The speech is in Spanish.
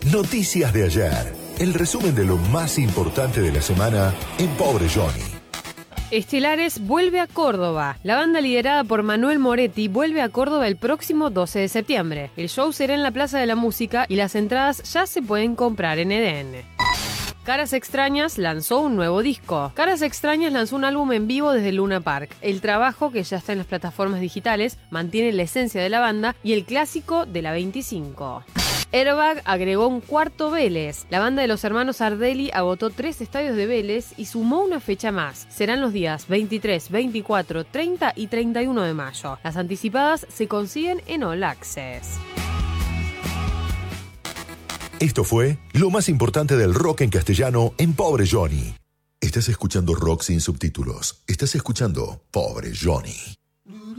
Noticias de ayer. El resumen de lo más importante de la semana en Pobre Johnny. Estelares vuelve a Córdoba. La banda liderada por Manuel Moretti vuelve a Córdoba el próximo 12 de septiembre. El show será en la Plaza de la Música y las entradas ya se pueden comprar en EDN. Caras Extrañas lanzó un nuevo disco. Caras Extrañas lanzó un álbum en vivo desde Luna Park. El trabajo, que ya está en las plataformas digitales, mantiene la esencia de la banda y el clásico de la 25. Airbag agregó un cuarto Vélez. La banda de los hermanos Ardelli agotó 3 estadios de Vélez y sumó una fecha más. Serán los días 23, 24, 30 y 31 de mayo. Las anticipadas se consiguen en All Access. Esto fue lo más importante del rock en castellano en Pobre Johnny. Estás escuchando rock sin subtítulos. Estás escuchando Pobre Johnny.